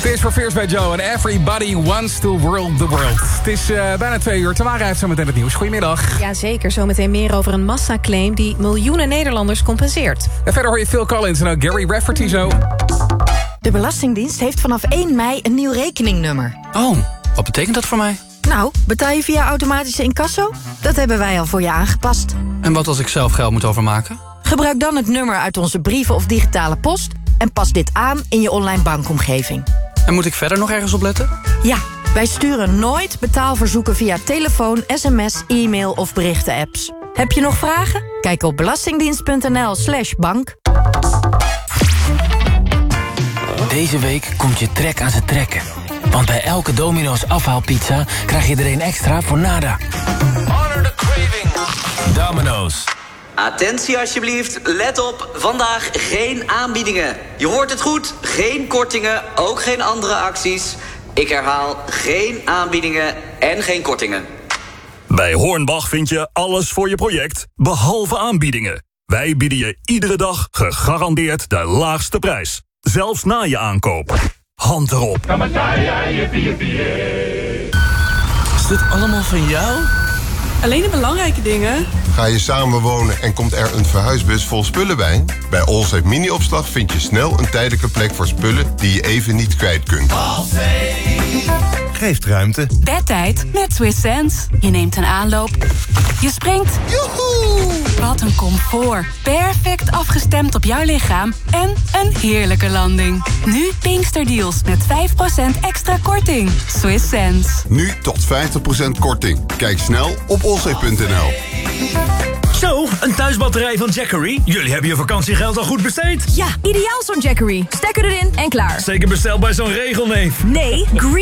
Het is voor Fierce bij Joe en everybody wants to world the world. Het is bijna 2 uur. Tamara heeft zo meteen het nieuws. Goedemiddag. Jazeker, zometeen meer over een massaclaim die miljoenen Nederlanders compenseert. En verder hoor je Phil Collins en ook Gary Rafferty zo. De Belastingdienst heeft vanaf 1 mei een nieuw rekeningnummer. Oh, wat betekent dat voor mij? Nou, betaal je via automatische incasso? Dat hebben wij al voor je aangepast. En wat als ik zelf geld moet overmaken? Gebruik dan het nummer uit onze brieven of digitale post en pas dit aan in je online bankomgeving. En moet ik verder nog ergens op letten? Ja, wij sturen nooit betaalverzoeken via telefoon, sms, e-mail of berichten-apps. Heb je nog vragen? Kijk op belastingdienst.nl/bank. Deze week komt je trek aan zijn trekken. Want bij elke Domino's afhaalpizza krijg je er een extra voor nada. Honor the craving. Domino's. Attentie alsjeblieft, let op, vandaag geen aanbiedingen. Je hoort het goed, geen kortingen, ook geen andere acties. Ik herhaal, geen aanbiedingen en geen kortingen. Bij Hornbach vind je alles voor je project, behalve aanbiedingen. Wij bieden je iedere dag gegarandeerd de laagste prijs. Zelfs na je aankoop. Hand erop. Is dit allemaal van jou? Alleen de belangrijke dingen. Ga je samenwonen en komt er een verhuisbus vol spullen bij? Bij Allsafe Mini-opslag vind je snel een tijdelijke plek voor spullen die je even niet kwijt kunt. Geeft ruimte. Bedtijd met Swiss Sense. Je neemt een aanloop. Je springt. Joehoe! Wat een comfort. Perfect afgestemd op jouw lichaam. En een heerlijke landing. Nu Pinksterdeals met 5% extra korting. Swiss Sense. Nu tot 50% korting. Kijk snel op allsafe.nl. Zo, een thuisbatterij van Jackery. Jullie hebben je vakantiegeld al goed besteed. Ja, ideaal zo'n Jackery. Stekker erin en klaar. Zeker besteld bij zo'n regelneef. Nee, Green